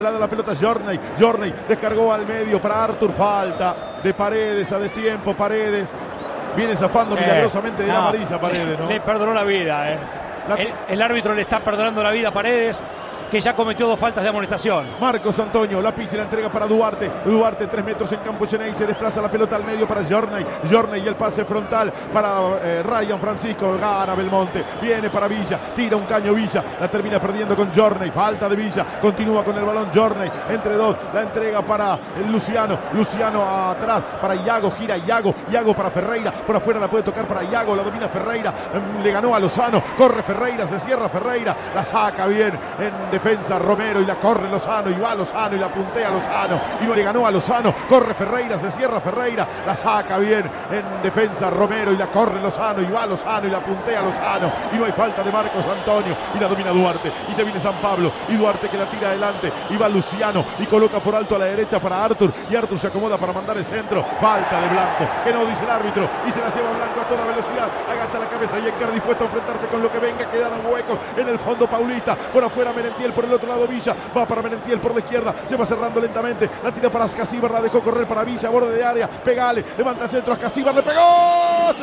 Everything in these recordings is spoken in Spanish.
La pelota Journey descargó al medio para Artur, falta de Paredes a destiempo. Paredes viene zafando milagrosamente de la amarilla. Paredes, ¿no? Le perdonó la vida, el árbitro le está perdonando la vida a Paredes, que ya cometió 2 faltas de amonestación. Marcos Antonio, la pisa y la entrega para Duarte. Duarte, 3 metros en campo Genei, se desplaza la pelota al medio para Journey y el pase frontal para Ryan Francisco. Gana Belmonte, viene para Villa, tira un caño Villa, la termina perdiendo con Journey. Falta de Villa, continúa con el balón Journey, entre 2, la entrega para Luciano atrás para Iago, gira Iago para Ferreira, por afuera la puede tocar para Iago, la domina Ferreira, le ganó a Lozano, corre Ferreira, se cierra Ferreira, la saca bien en defensa Romero y la corre Lozano y va Lozano y la puntea Lozano y no le ganó a Lozano, corre Ferreira, se cierra Ferreira, la saca bien en defensa Romero y la corre Lozano y va Lozano y la puntea Lozano y no hay falta de Marcos Antonio y la domina Duarte y se viene San Pablo y Duarte que la tira adelante y va Luciano y coloca por alto a la derecha para Artur y Artur se acomoda para mandar el centro, falta de Blanco, que no dice el árbitro y se la lleva Blanco a toda velocidad, agacha la cabeza y encara dispuesto a enfrentarse con lo que venga, quedaron huecos en el fondo Paulista, por afuera Merentiel, por el otro lado Villa, va para Merentiel por la izquierda, se va cerrando lentamente, la tira para Ascasíbar, la dejó correr para Villa, borde de área, pegale, levanta el centro, Ascasíbar le pegó,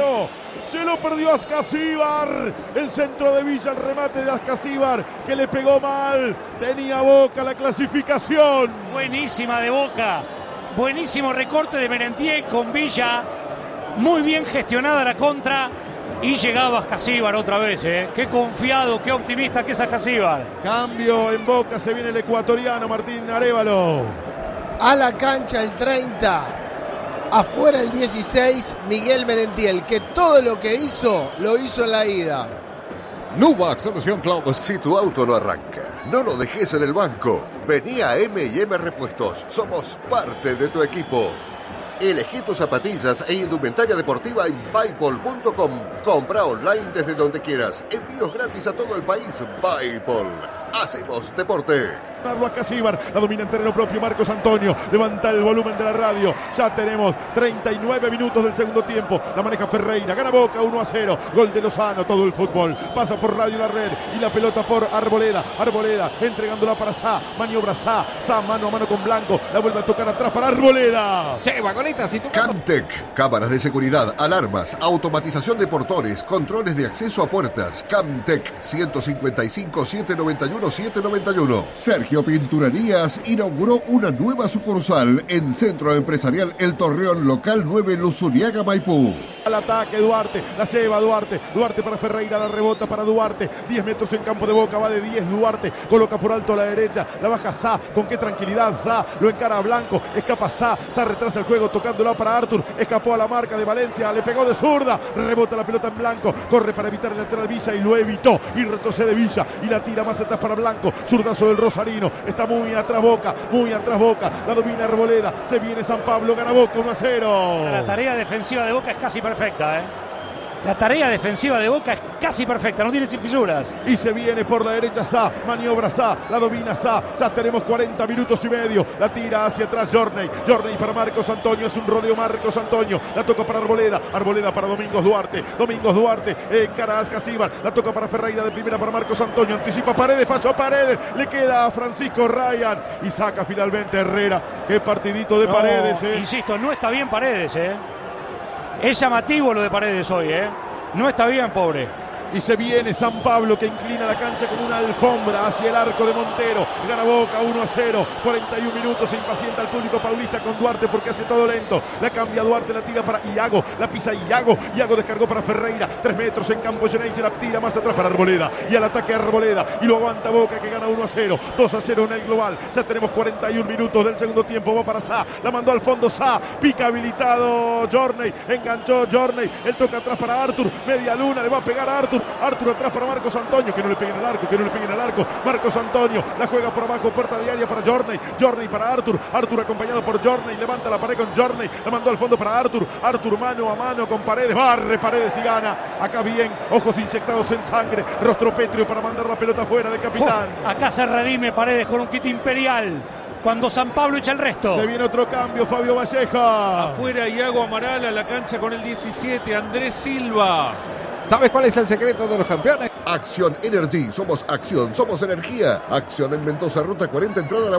se lo perdió Ascasíbar, el centro de Villa, el remate de Ascasíbar, que le pegó mal, tenía Boca la clasificación. Buenísima de Boca, buenísimo recorte de Merentiel con Villa, muy bien gestionada la contra. Y llegaba Ascasíbar otra vez, Qué confiado, qué optimista que es Ascasíbar. Cambio en Boca, se viene el ecuatoriano Martín Arévalo. A la cancha el 30, afuera el 16, Miguel Merentiel, que todo lo que hizo, lo hizo en la ida. Nuvac Solución Cloud. Si tu auto no arranca, no lo dejes en el banco. Vení a M&M Repuestos, somos parte de tu equipo. Elegí tus zapatillas e indumentaria deportiva en Buypol.com. Compra online desde donde quieras. Envíos gratis a todo el país. Buypol. Hacemos deporte. Ascasíbar, la domina en terreno propio Marcos Antonio, levanta el volumen de la radio, ya tenemos 39 minutos del segundo tiempo, la maneja Ferreira, gana Boca 1-0, gol de Lozano, todo el fútbol, pasa por Radio La Red y la pelota por Arboleda entregándola para Sá, maniobra Sá mano a mano con Blanco, la vuelve a tocar atrás para Arboleda. Che, vagoneta, si tú... Camtec, cámaras de seguridad, alarmas, automatización de portones, controles de acceso a puertas. Camtec, 155-791-791. Sergio Pinturerías inauguró una nueva sucursal en Centro Empresarial El Torreón, local 9, Luzuriaga, Maipú. Al ataque Duarte, la lleva Duarte para Ferreira, la rebota para Duarte, 10 metros en campo de Boca, va de 10 Duarte, coloca por alto a la derecha, la baja Sá, con qué tranquilidad Sá, lo encara a Blanco, escapa Sá retrasa el juego tocándola para Artur, escapó a la marca de Valencia, le pegó de zurda, rebota la pelota en Blanco, corre para evitar el lateral Villa y lo evitó, y retrocede Villa, y la tira más atrás para Blanco, zurdazo del Rosarino, está muy atrás Boca, la domina Arboleda, se viene San Pablo, gana Boca 1-0. La tarea defensiva de Boca es casi perfecta, La tarea defensiva de Boca es casi perfecta, no tiene fisuras. Y se viene por la derecha Sá, maniobra Sá, la domina Sá, ya tenemos 40 minutos y medio, la tira hacia atrás Journey para Marcos Antonio, es un rodeo Marcos Antonio, la toca para Arboleda para Domingos Duarte, encara a Ascasíbar, la toca para Ferreira de primera para Marcos Antonio, anticipa Paredes, falló Paredes, le queda a Francisco Ryan y saca finalmente Herrera. Qué partidito de Paredes, Insisto, no está bien Paredes, Es llamativo lo de Paredes hoy, No está bien, pobre. Y se viene San Pablo, que inclina la cancha como una alfombra hacia el arco de Montero. Gana Boca 1-0. 41 minutos. Se impacienta el público paulista con Duarte porque hace todo lento. La cambia Duarte, la tira para Iago. La pisa Iago. Iago descargó para Ferreira. 3 metros en campo Genei. Se la tira más atrás para Arboleda. Y al ataque Arboleda. Y lo aguanta Boca, que gana 1-0. 2-0 en el global. Ya tenemos 41 minutos del segundo tiempo. Va para Sá. La mandó al fondo Sá. Pica habilitado Journey. Enganchó Journey. El toca atrás para Artur. Media luna. Le va a pegar a Artur. Artur atrás para Marcos Antonio, que no le peguen al arco, Marcos Antonio, la juega por abajo, puerta diaria para Journey para Artur acompañado por Journey, levanta la pared con Journey, la mandó al fondo para Artur mano a mano con Paredes, barre Paredes y gana, acá bien, ojos inyectados en sangre, rostro pétreo para mandar la pelota fuera del capitán. Acá se redime Paredes con un kit imperial. Cuando San Pablo echa el resto. Se viene otro cambio, Fabio Valleja. Afuera Iago Amaral, a la cancha con el 17, Andrés Silva. ¿Sabes cuál es el secreto de los campeones? Acción Energy, somos acción, somos energía. Acción en Mendoza, ruta 40, entrada a la